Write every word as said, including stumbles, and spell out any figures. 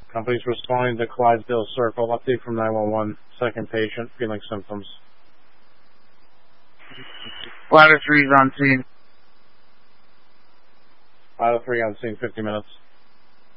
Company's responding to Clydesdale Circle. Update from nine one one. Second patient. Feeling symptoms. Ladder three is on scene. Ladder three on scene. fifty minutes.